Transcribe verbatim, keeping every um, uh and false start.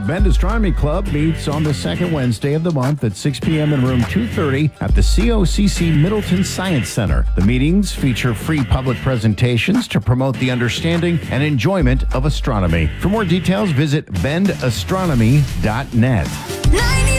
Bend Astronomy Club meets on the second Wednesday of the month at six p.m. in room two thirty at the C O C C Middleton Science Center. The meetings feature free public presentations to promote the understanding and enjoyment of astronomy. For more details, visit bend astronomy dot net.